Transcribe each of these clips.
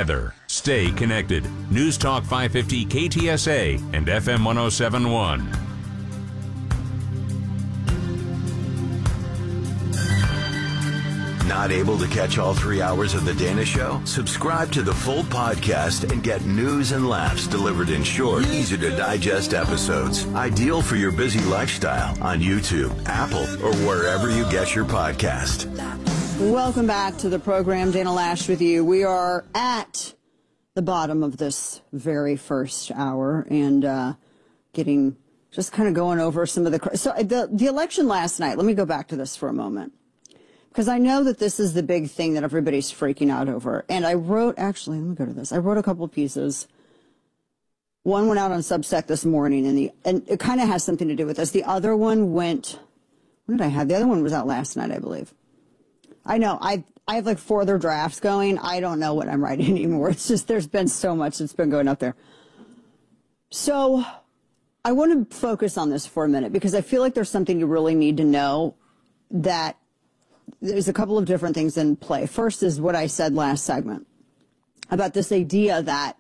together. Stay connected. News Talk 550 KTSA and FM 1071. Not able to catch all 3 hours of The Dana Show? Subscribe to the full podcast and get news and laughs delivered in short, easy-to-digest episodes. Ideal for your busy lifestyle on YouTube, Apple, or wherever you get your podcast. Welcome back to the program. Dana Loesch with you. We are at the bottom of this very first hour and just kind of going over some of the... So the election last night, let me go back to this for a moment. Because I know that this is the big thing that everybody's freaking out over. And I wrote, actually, let me go to this. I wrote a couple of pieces. One went out on Substack this morning, and it kind of has something to do with this. The other one went, what did I have? The other one was out last night, I believe. I know, I have like 4 other drafts going. I don't know what I'm writing anymore. It's just, there's been so much that's been going up there. So I want to focus on this for a minute because I feel like there's something you really need to know, that there's a couple of different things in play. First is what I said last segment about this idea that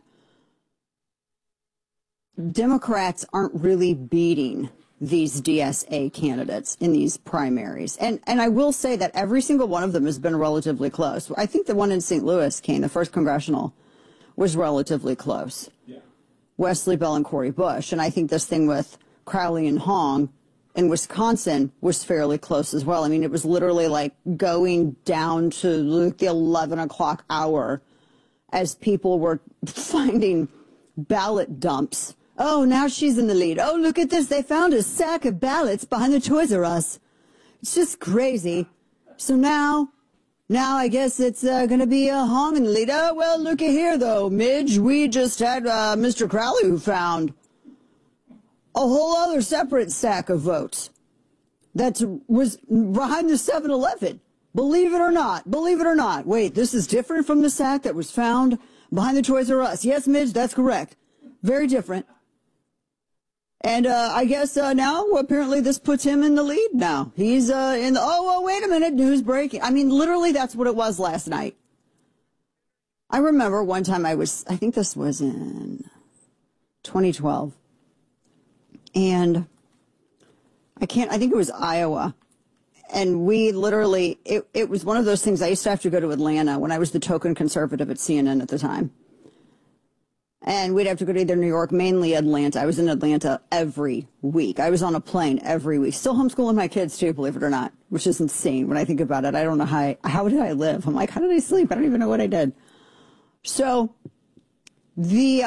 Democrats aren't really beating these DSA candidates in these primaries. And I will say that every single one of them has been relatively close. I think the one in St. Louis, Kane, the first congressional, was relatively close. Yeah. Wesley Bell and Cori Bush. And I think this thing with Crowley and Hong in Wisconsin was fairly close as well. I mean, it was literally like going down to like the 11 o'clock hour as people were finding ballot dumps. Oh, now she's in the lead. Oh, look at this. They found a sack of ballots behind the Toys R Us. It's just crazy. So now I guess it's going to be a Hong in the lead. Oh, well, look at here, though, Midge. We just had Mr. Crowley who found a whole other separate stack of votes that was behind the 7-Eleven. Believe it or not. Believe it or not. Wait, this is different from the sack that was found behind the Toys R Us. Yes, Midge, that's correct. Very different. And I guess now apparently this puts him in the lead now. He's in the, oh, well, wait a minute, news breaking. I mean, literally that's what it was last night. I remember one time I think this was in 2012. And I think it was Iowa. And we literally, it was one of those things. I used to have to go to Atlanta when I was the token conservative at CNN at the time. And we'd have to go to either New York, mainly Atlanta. I was in Atlanta every week. I was on a plane every week. Still homeschooling my kids too, believe it or not, which is insane when I think about it. I don't know how did I live? I'm like, how did I sleep? I don't even know what I did. So the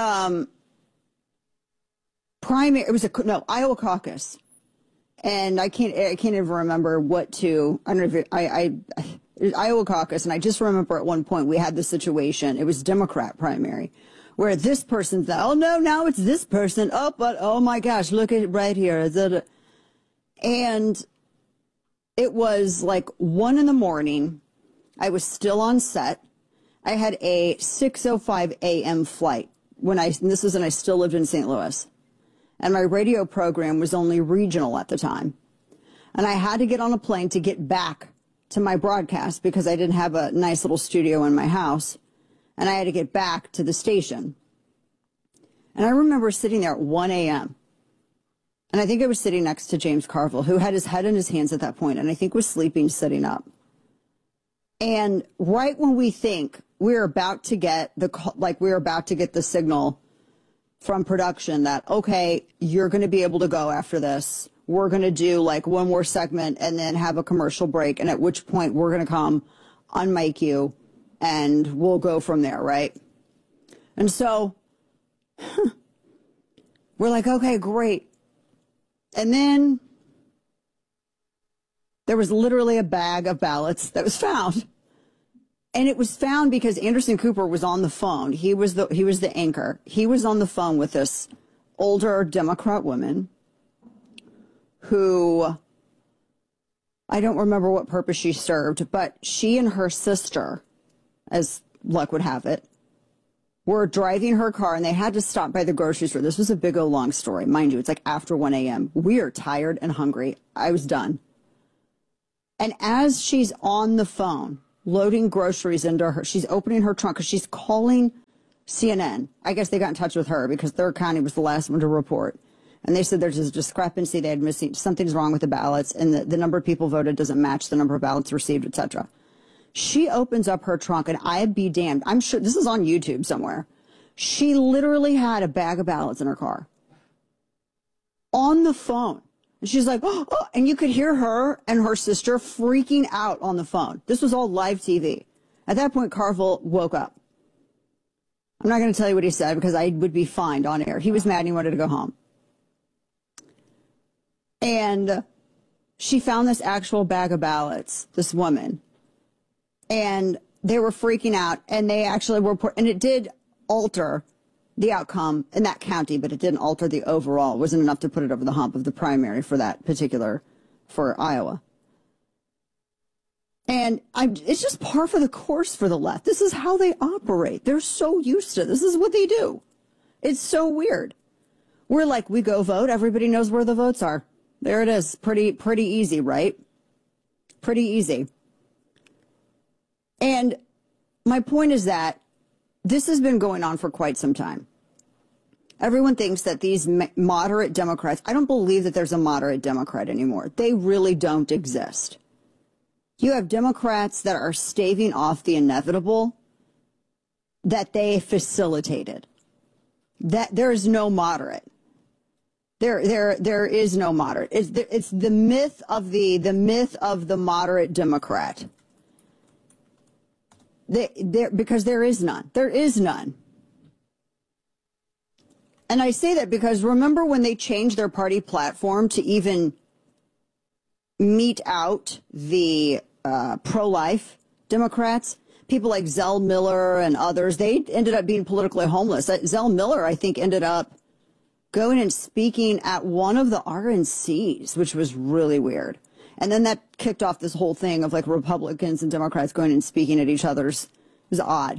primary, Iowa caucus. And I can't even remember I don't know if it was Iowa caucus. And I just remember at one point we had the situation. It was Democrat primary where this person's, oh no, now it's this person. Oh, but oh my gosh, look at it right here. And it was like 1 a.m. I was still on set. I had a 6:05 a.m. flight and I still lived in St. Louis. And my radio program was only regional at the time. And I had to get on a plane to get back to my broadcast because I didn't have a nice little studio in my house. And I had to get back to the station. And I remember sitting there at 1 a.m. And I think I was sitting next to James Carville, who had his head in his hands at that point, and I think was sleeping sitting up. And right when we think we're about to get the signal from production that, okay, you're going to be able to go after this. We're going to do like one more segment and then have a commercial break. And at which point we're going to come unmic you and we'll go from there, right? And so we're like, okay, great. And then there was literally a bag of ballots that was found. And it was found because Anderson Cooper was on the phone. He was the anchor. He was on the phone with this older Democrat woman who, I don't remember what purpose she served, but she and her sister, as luck would have it, were driving her car and they had to stop by the grocery store. This was a big old long story. Mind you, it's like after 1 a.m. We are tired and hungry. I was done. And as she's on the phone, loading groceries into her, she's opening her trunk because she's calling CNN, I guess they got in touch with her because their county was the last one to report. And they said there's a discrepancy. They had missing, something's wrong with the ballots, and the number of people voted doesn't match the number of ballots received, etc. She opens up her trunk, and I'd be damned. I'm sure this is on YouTube somewhere. She literally had a bag of ballots in her car on the phone. And she's like, oh, and you could hear her and her sister freaking out on the phone. This was all live TV. At that point, Carville woke up. I'm not going to tell you what he said because I would be fined on air. He was mad and he wanted to go home. And she found this actual bag of ballots, this woman, and they were freaking out, and they actually were, and it did alter the outcome in that county, but it didn't alter the overall. It wasn't enough to put it over the hump of the primary for that particular, for Iowa. And it's just par for the course for the left. This is how they operate. They're so used to it. This is what they do. It's so weird. We're like, we go vote. Everybody knows where the votes are. There it is. Pretty easy, right? Pretty easy. And my point is that this has been going on for quite some time. Everyone thinks that these moderate Democrats, I don't believe that there's a moderate Democrat anymore. They really don't exist. You have Democrats that are staving off the inevitable that they facilitated. That there is no moderate. There is no moderate. It's the myth of the moderate Democrat. Because there is none. There is none. And I say that because remember when they changed their party platform to even mete out the pro-life Democrats? People like Zell Miller and others, they ended up being politically homeless. Zell Miller, I think, ended up going and speaking at one of the RNCs, which was really weird. And then that kicked off this whole thing of like Republicans and Democrats going and speaking at each other's. It was odd.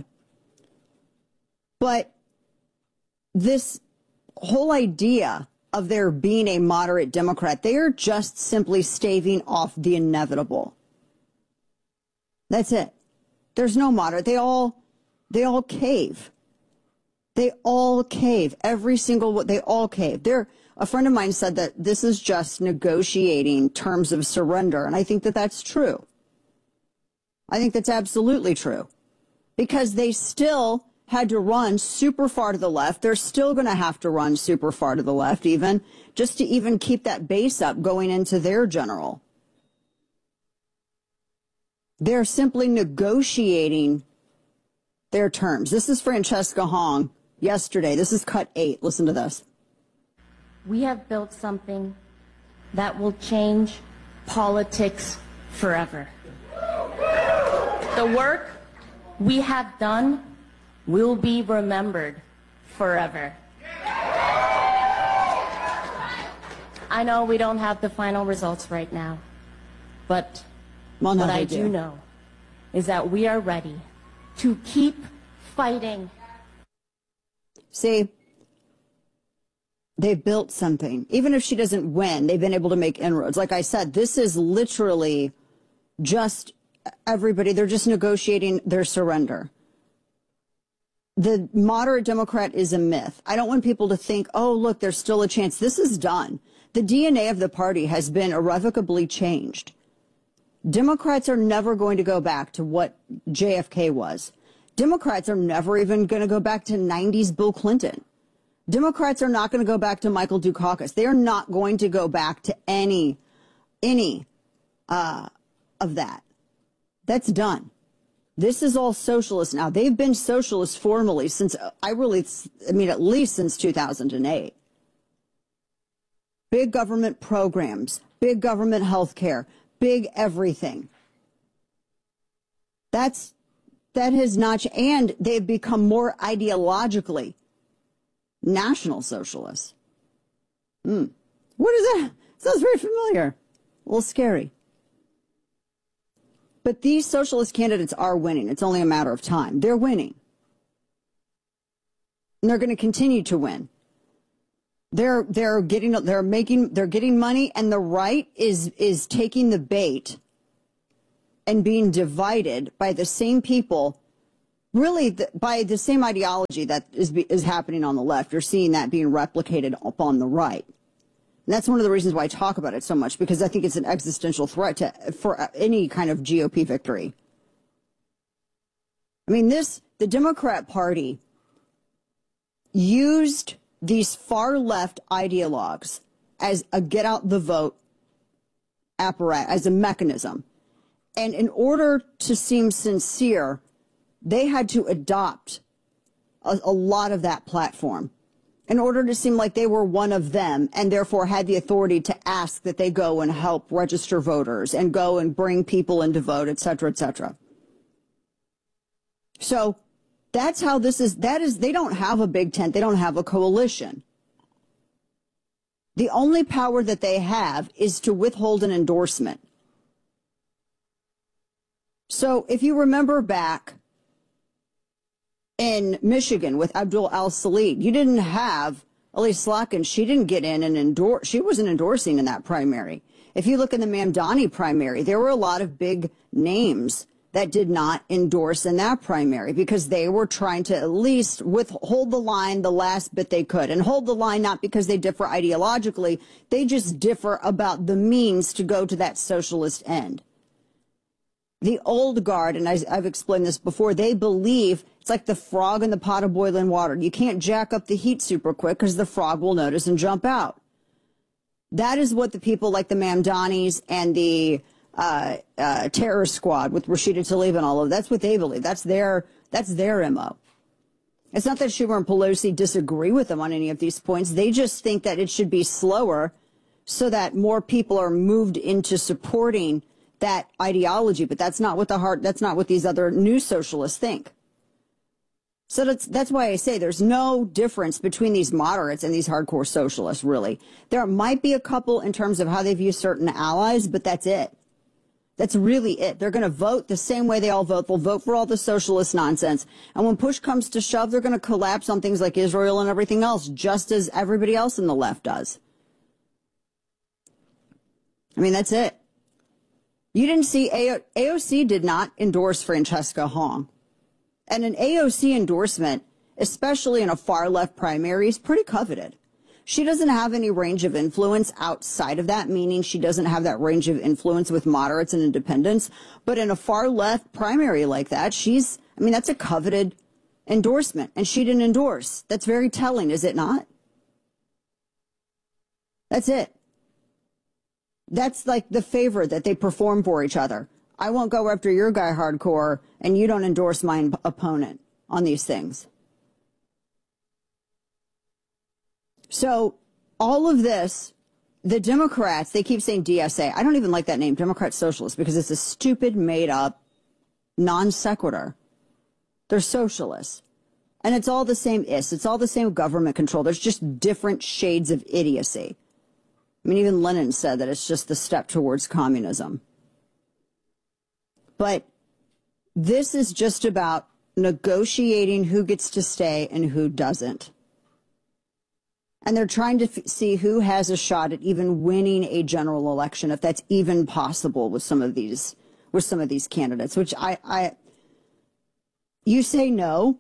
But this whole idea of there being a moderate Democrat, they are just simply staving off the inevitable. That's it. There's no moderate. They all cave. They all cave. Every single one, they all cave. A friend of mine said that this is just negotiating terms of surrender, and I think that that's true. I think that's absolutely true. Because they still had to run super far to the left. They're still going to have to run super far to the left even, just to even keep that base up going into their general. They're simply negotiating their terms. This is Francesca Hong yesterday. This is cut 8. Listen to this. We have built something that will change politics forever. The work we have done will be remembered forever. I know we don't have the final results right now, but what I do know is that we are ready to keep fighting. See, they built something. Even if she doesn't win, they've been able to make inroads. Like I said, this is literally just everybody. They're just negotiating their surrender. The moderate Democrat is a myth. I don't want people to think, oh, look, there's still a chance. This is done. The DNA of the party has been irrevocably changed. Democrats are never going to go back to what JFK was. Democrats are never even going to go back to 90s Bill Clinton. Democrats are not going to go back to Michael Dukakis. They are not going to go back to any of that. That's done. This is all socialist now. They've been socialist formally since, at least since 2008. Big government programs, big government health care, big everything. That has not, and they've become more ideologically National Socialists. What is that? Sounds very familiar. A little scary. But these socialist candidates are winning. It's only a matter of time. They're winning. And they're going to continue to win. They're getting money, and the right is taking the bait and being divided by the same people really, by the same ideology that is happening on the left, you're seeing that being replicated up on the right. And that's one of the reasons why I talk about it so much, because I think it's an existential threat for any kind of GOP victory. I mean, the Democrat Party used these far left ideologues as a get out the vote apparatus, as a mechanism. And in order to seem sincere, they had to adopt a lot of that platform in order to seem like they were one of them and therefore had the authority to ask that they go and help register voters and go and bring people in to vote, et cetera, et cetera. So that's how this is. They don't have a big tent. They don't have a coalition. The only power that they have is to withhold an endorsement. So if you remember back in Michigan with Abdul al-Salih, you didn't have Elise Slotkin. She didn't get in and endorse. She wasn't endorsing in that primary. If you look in the Mamdani primary, there were a lot of big names that did not endorse in that primary because they were trying to at least hold the line the last bit they could, and hold the line not because they differ ideologically, they just differ about the means to go to that socialist end. The old guard, and I've explained this before, they believe it's like the frog in the pot of boiling water. You can't jack up the heat super quick because the frog will notice and jump out. That is what the people like the Mamdanis and the terror squad with Rashida Tlaib and all of that's what they believe. That's their MO. It's not that Schumer and Pelosi disagree with them on any of these points. They just think that it should be slower so that more people are moved into supporting that ideology. But that's not what these other new socialists think. So that's why I say there's no difference between these moderates and these hardcore socialists, really. There might be a couple in terms of how they view certain allies, but that's it. That's really it. They're going to vote the same way they all vote. They'll vote for all the socialist nonsense. And when push comes to shove, they're going to collapse on things like Israel and everything else, just as everybody else in the left does. I mean, that's it. You didn't see AOC did not endorse Francesca Hong. And an AOC endorsement, especially in a far left primary, is pretty coveted. She doesn't have any range of influence outside of that, meaning she doesn't have that range of influence with moderates and independents. But in a far left primary like that, that's a coveted endorsement, and she didn't endorse. That's very telling, is it not? That's it. That's like the favor that they perform for each other. I won't go after your guy hardcore, and you don't endorse my opponent on these things. So all of this, the Democrats, they keep saying DSA. I don't even like that name, Democrat Socialist, because it's a stupid, made-up non sequitur. They're socialists. And it's all the same It's all the same government control. There's just different shades of idiocy. I mean, even Lenin said that it's just the step towards communism. But this is just about negotiating who gets to stay and who doesn't. And they're trying to see who has a shot at even winning a general election, if that's even possible with some of these candidates, which you say no,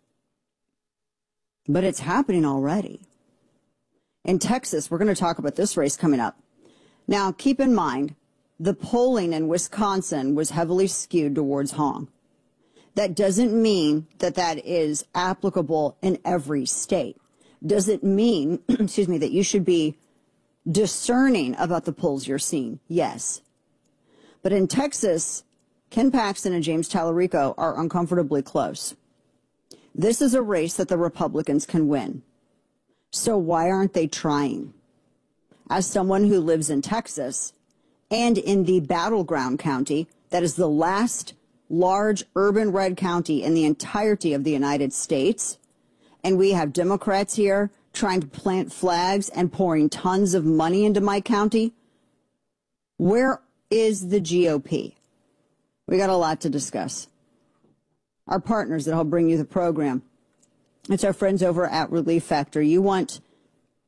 but it's happening already. In Texas, we're going to talk about this race coming up. Now, keep in mind, the polling in Wisconsin was heavily skewed towards Hong. That doesn't mean that is applicable in every state. Does it mean, that you should be discerning about the polls you're seeing? Yes. But in Texas, Ken Paxton and James Tallarico are uncomfortably close. This is a race that the Republicans can win. So why aren't they trying? As someone who lives in Texas and in the battleground county, that is the last large urban red county in the entirety of the United States, and we have Democrats here trying to plant flags and pouring tons of money into my county, where is the GOP? We got a lot to discuss. Our partners that help bring you the program. It's our friends over at Relief Factor. You want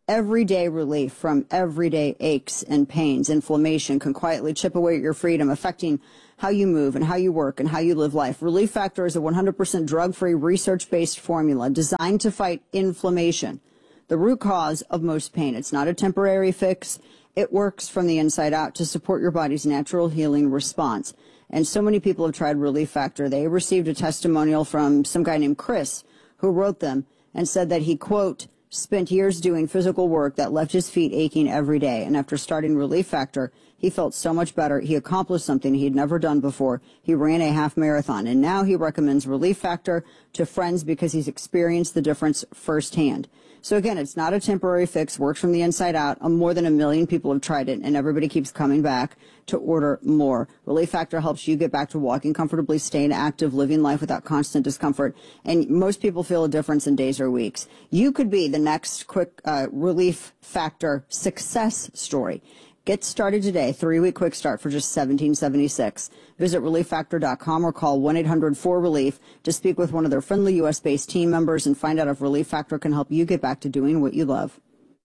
Everyday relief from everyday aches and pains, inflammation can quietly chip away at your freedom, affecting how you move and how you work and how you live life. Relief Factor is a 100% drug-free, research-based formula designed to fight inflammation, the root cause of most pain. It's not a temporary fix. It works from the inside out to support your body's natural healing response. And so many people have tried Relief Factor. They received a testimonial from some guy named Chris who wrote them and said that he, quote, spent years doing physical work that left his feet aching every day. And after starting Relief Factor, he felt so much better. He accomplished something he'd never done before. He ran a half marathon. And now he recommends Relief Factor to friends because he's experienced the difference firsthand. So again, it's not a temporary fix, works from the inside out. More than 1 million people have tried it, and everybody keeps coming back to order more. Relief Factor helps you get back to walking comfortably, staying active, living life without constant discomfort. And most people feel a difference in days or weeks. You could be the next quick Relief Factor success story. Get started today. 3-week quick start for just $17.76. Visit ReliefFactor.com or call 1-800-4RELIEF to speak with one of their friendly U.S.-based team members and find out if Relief Factor can help you get back to doing what you love.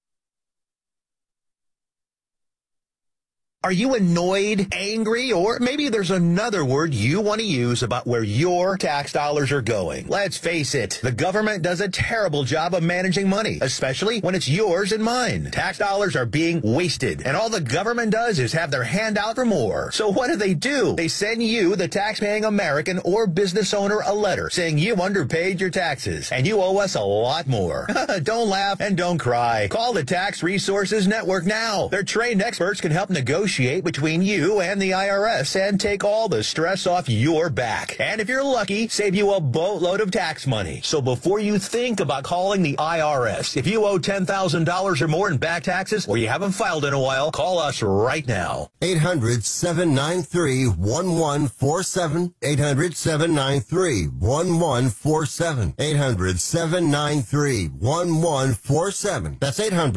Are you annoyed, angry, or maybe there's another word you want to use about where your tax dollars are going? Let's face it, the government does a terrible job of managing money, especially when it's yours and mine. Tax dollars are being wasted, and all the government does is have their hand out for more. So what do? They send you, the tax-paying American or business owner, a letter saying you underpaid your taxes, and you owe us a lot more. Don't laugh and don't cry. Call the Tax Resources Network now. Their trained experts can help negotiate between you and the IRS and take all the stress off your back. And if you're lucky, save you a boatload of tax money. So before you think about calling the IRS, if you owe $10,000 or more in back taxes or you haven't filed in a while, call us right now. 800-793-1147. 800-793-1147. 800-793-1147. That's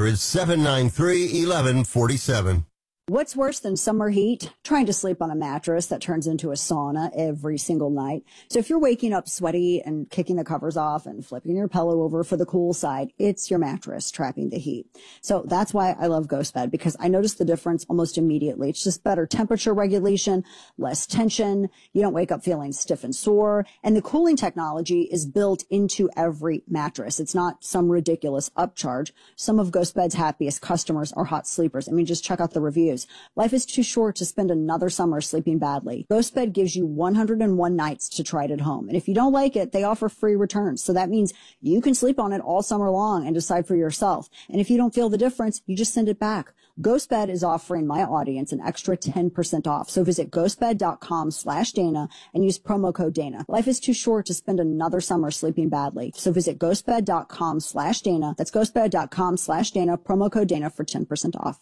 800-793-1147. What's worse than summer heat? Trying to sleep on a mattress that turns into a sauna every single night. So if you're waking up sweaty and kicking the covers off and flipping your pillow over for the cool side, it's your mattress trapping the heat. So that's why I love GhostBed, because I notice the difference almost immediately. It's just better temperature regulation, less tension. You don't wake up feeling stiff and sore. And the cooling technology is built into every mattress. It's not some ridiculous upcharge. Some of GhostBed's happiest customers are hot sleepers. I mean, just check out the reviews. Life is too short to spend another summer sleeping badly. GhostBed gives you 101 nights to try it at home. And if you don't like it, they offer free returns. So that means you can sleep on it all summer long and decide for yourself. And if you don't feel the difference, you just send it back. GhostBed is offering my audience an extra 10% off. So visit ghostbed.com/Dana and use promo code Dana. Life is too short to spend another summer sleeping badly. So visit ghostbed.com/Dana. That's ghostbed.com/Dana, promo code Dana for 10% off.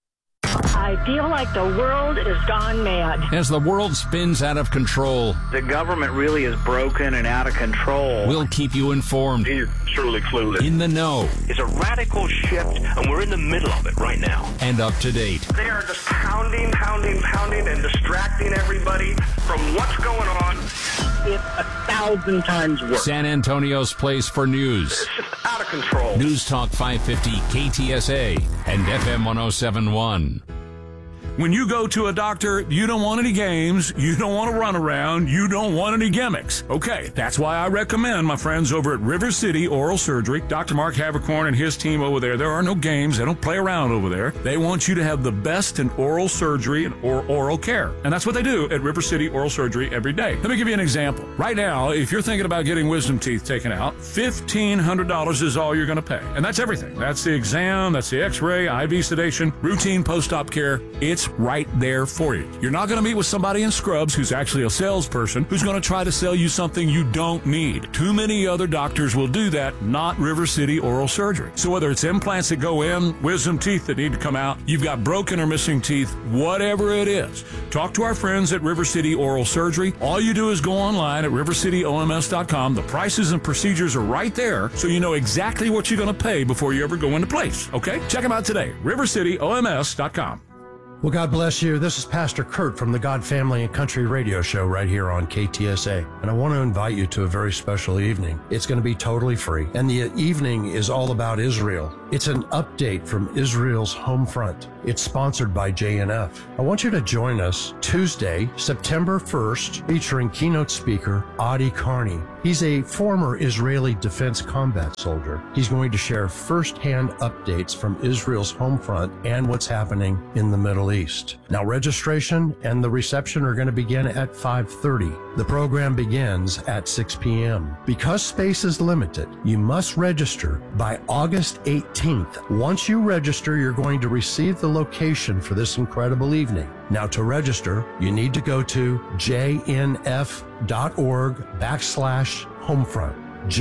I feel like the world is gone mad. As the world spins out of control, the government really is broken and out of control. We'll keep you informed. He's truly clueless. In the know. It's a radical shift, and we're in the middle of it right now. And up to date. They are just pounding, and distracting everybody from what's going on. It's 1,000 times worse. San Antonio's place for news. It's just out of control. News Talk 550 KTSA and FM 1071. When you go to a doctor, you don't want any games, you don't want to run around, you don't want any gimmicks. Okay, that's why I recommend my friends over at River City Oral Surgery. Dr. Mark Havercorn and his team over there are no games. They don't play around over there. They want you to have the best in oral surgery or oral care. And that's what they do at River City Oral Surgery every day. Let me give you an example. Right now, if you're thinking about getting wisdom teeth taken out, $1,500 is all you're going to pay. And that's everything. That's the exam, that's the x-ray, IV sedation, routine post-op care. It's right there for you. You're not going to meet with somebody in scrubs who's actually a salesperson who's going to try to sell you something you don't need. Too many other doctors will do that, not River City Oral Surgery. So whether it's implants that go in, wisdom teeth that need to come out, you've got broken or missing teeth, whatever it is, talk to our friends at River City Oral Surgery. All you do is go online at rivercityoms.com. The prices and procedures are right there, so you know exactly what you're going to pay before you ever go into place. Okay? Check them out today. rivercityoms.com. Well, God bless you. This is Pastor Kurt from the God Family and Country Radio Show right here on KTSA. And I want to invite you to a very special evening. It's going to be totally free. And the evening is all about Israel. It's an update from Israel's home front. It's sponsored by JNF. I want you to join us Tuesday, September 1st, featuring keynote speaker Adi Carney. He's a former Israeli defense combat soldier. He's going to share firsthand updates from Israel's home front and what's happening in the Middle East. Now, registration and the reception are going to begin at 5:30. The program begins at 6 p.m. Because space is limited, you must register by August 18th. Once you register, you're going to receive the location for this incredible evening. Now, to register, you need to go to jnf.org/homefront.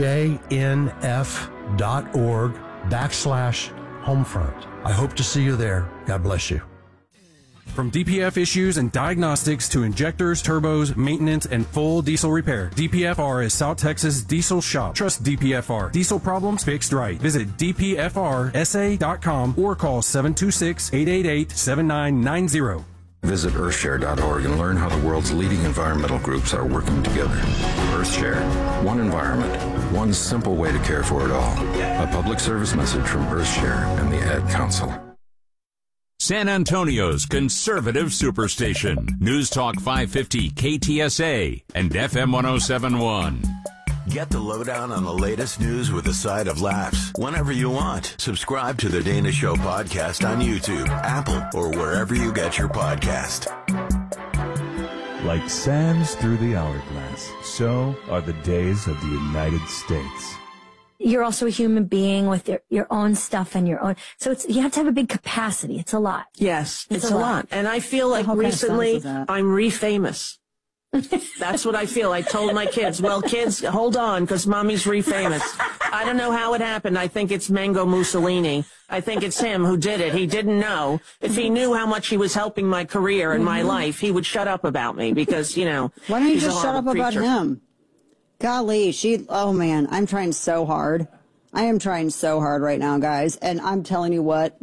jnf.org/homefront. I hope to see you there. God bless you. From DPF issues and diagnostics to injectors, turbos, maintenance, and full diesel repair, DPFR is South Texas Diesel Shop. Trust DPFR. Diesel problems fixed right. Visit dpfrsa.com or call 726-888-7990. Visit earthshare.org and learn how the world's leading environmental groups are working together. EarthShare. One environment. One simple way to care for it all. A public service message from EarthShare and the Ad Council. San Antonio's conservative superstation. News Talk 550 KTSA and FM 1071. Get the lowdown on the latest news with a side of laughs whenever you want. Subscribe to the Dana Show podcast on YouTube, Apple, or wherever you get your podcast. Like sands through the hourglass, so are the days of the United States. You're also a human being with your own stuff and your own. So you have to have a big capacity. It's a lot. Yes, it's a lot. And I feel like recently I'm re-famous. That's what I feel. I told my kids, well, kids, hold on, because mommy's re-famous. I don't know how it happened. I think it's Mango Mussolini. I think it's him who did it. He didn't know. If he knew how much he was helping my career and my life, he would shut up about me because, you know. Why don't you just shut up about him? Golly, oh man, I'm trying so hard. I am trying so hard right now, guys. And I'm telling you what,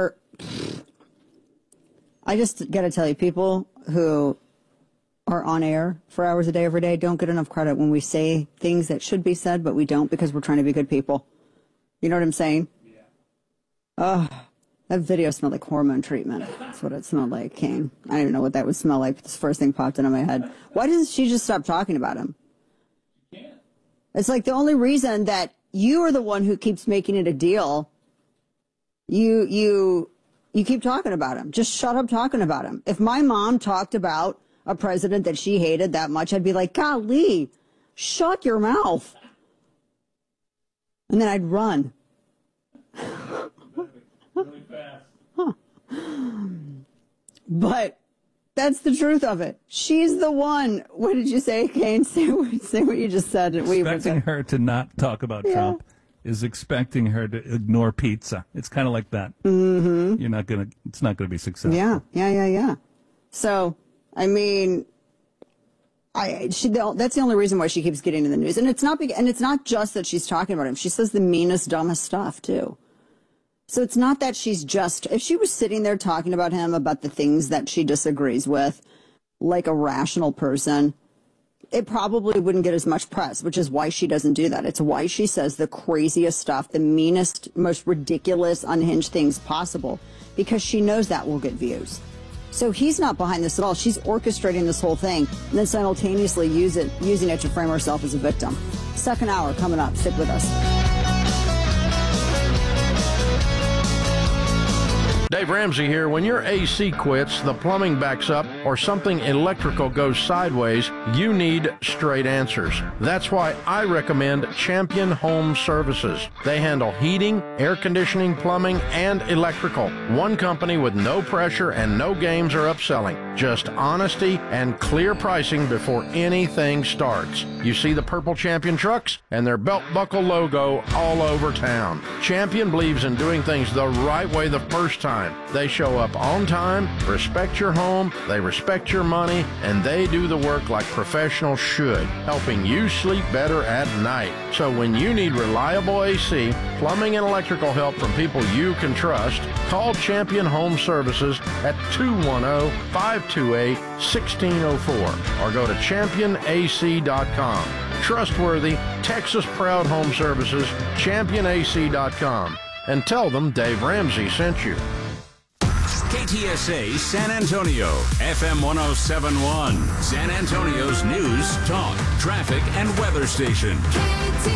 I just got to tell you, people who are on air for hours a day, every day, don't get enough credit when we say things that should be said, but we don't because we're trying to be good people. You know what I'm saying? Yeah. Oh, that video smelled like hormone treatment. That's what it smelled like, Kane. I don't even know what that would smell like. This first thing popped into my head. Why doesn't she just stop talking about him? It's like the only reason that you are the one who keeps making it a deal. You keep talking about him. Just shut up talking about him. If my mom talked about a president that she hated that much, I'd be like, golly, shut your mouth. And then I'd run. Really fast. Huh. But that's the truth of it. She's the one. What did you say, Kane? Say what you just said. Expecting her to not talk about Trump is expecting her to ignore pizza. It's kind of like that. Mm-hmm. It's not gonna be successful. Yeah. So, I mean, that's the only reason why she keeps getting in the news. And it's not just that she's talking about him. She says the meanest, dumbest stuff too. So it's not that if she was sitting there talking about him, about the things that she disagrees with, like a rational person, it probably wouldn't get as much press, which is why she doesn't do that. It's why she says the craziest stuff, the meanest, most ridiculous, unhinged things possible, because she knows that will get views. So he's not behind this at all. She's orchestrating this whole thing and then simultaneously using it to frame herself as a victim. Second hour coming up. Stick with us. Dave Ramsey here. When your AC quits, the plumbing backs up, or something electrical goes sideways, you need straight answers. That's why I recommend Champion Home Services. They handle heating, air conditioning, plumbing, and electrical. One company with no pressure and no games or upselling. Just honesty and clear pricing before anything starts. You see the purple Champion trucks and their belt buckle logo all over town. Champion believes in doing things the right way the first time. They show up on time, respect your home, they respect your money, and they do the work like professionals should, helping you sleep better at night. So when you need reliable AC, plumbing, and electrical help from people you can trust, call Champion Home Services at 210-528-1604 or go to championac.com. Trustworthy, Texas-proud home services, championac.com. And tell them Dave Ramsey sent you. KTSA San Antonio, FM 107.1, San Antonio's news, talk, traffic, and weather station.